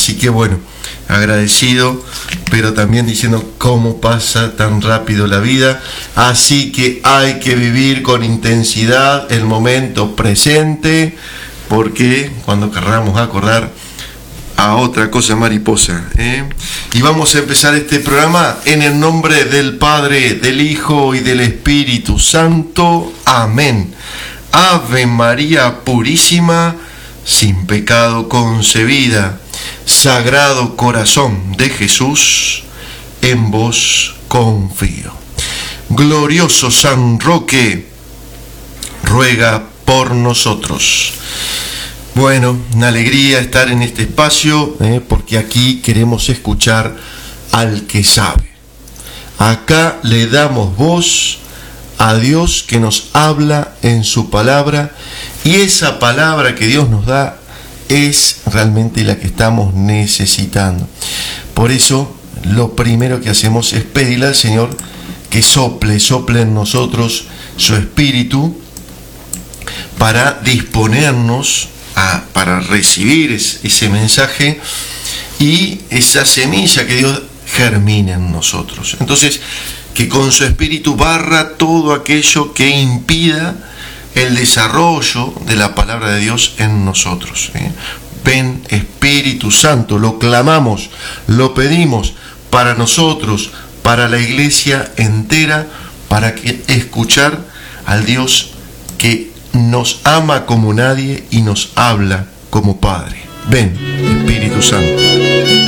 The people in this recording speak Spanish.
Así que bueno, agradecido, pero también diciendo cómo pasa tan rápido la vida. Así que hay que vivir con intensidad el momento presente, porque cuando querramos acordar a otra cosa mariposa, Y vamos a empezar este programa en el nombre del Padre, del Hijo y del Espíritu Santo. Amén. Ave María Purísima, sin pecado concebida. Sagrado Corazón de Jesús, en vos confío. Glorioso San Roque, ruega por nosotros. Bueno, una alegría estar en este espacio, porque aquí queremos escuchar al que sabe. Acá le damos voz a Dios que nos habla en su palabra, y esa palabra que Dios nos da es realmente la que estamos necesitando. Por eso, lo primero que hacemos es pedirle al Señor que sople en nosotros su espíritu para disponernos para recibir ese mensaje y esa semilla que Dios germine en nosotros. Entonces, que con su espíritu barra todo aquello que impida el desarrollo de la palabra de Dios en nosotros. Ven Espíritu Santo, lo clamamos, lo pedimos para nosotros, para la iglesia entera, para que escuchar al Dios que nos ama como nadie y nos habla como Padre. Ven, Espíritu Santo.